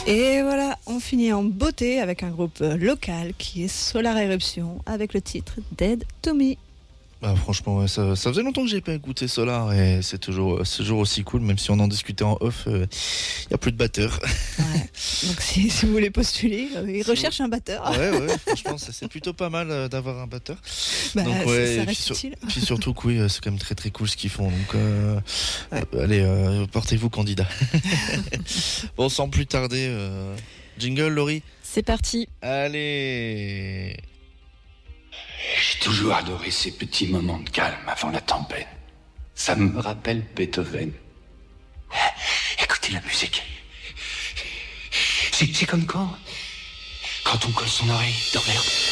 Et voilà, on finit en beauté avec un groupe local qui est Solar Eruption avec le titre Dead to Me. Bah, franchement, ouais, ça faisait longtemps que j'ai pas écouté Solar et c'est toujours aussi cool, même si on en discutait en off. Il y a plus de batteur. Ouais. Donc si vous voulez postuler, ils recherchent un batteur. Ouais, franchement, c'est plutôt pas mal d'avoir un batteur. Bah, donc ça reste utile. Puis surtout, oui, c'est quand même très très cool ce qu'ils font. Donc, allez, portez-vous candidat. Bon, sans plus tarder, jingle, Laurie. C'est parti. Allez. J'ai toujours adoré ces petits moments de calme avant la tempête. Ça me rappelle Beethoven. Écoutez la musique. C'est comme quand on colle son oreille dans l'herbe.